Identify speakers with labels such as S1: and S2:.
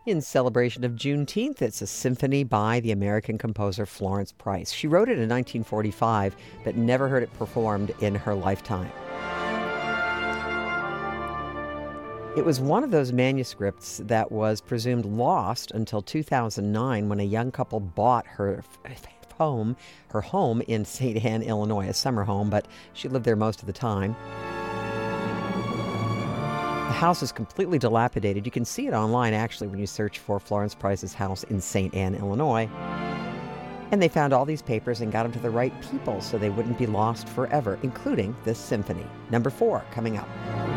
S1: In celebration of Juneteenth, it's a symphony by the American composer Florence Price. She wrote it in 1945, but never heard it performed in her lifetime. It was one of those manuscripts that was presumed lost until 2009 when a young couple bought her home in St. Anne, Illinois, a summer home, but she lived there most of the time. The house is completely dilapidated. You can see it online, actually, when you search for Florence Price's house in St. Anne, Illinois. And they found all these papers and got them to the right people so they wouldn't be lost forever, including this symphony. Number 4 coming up.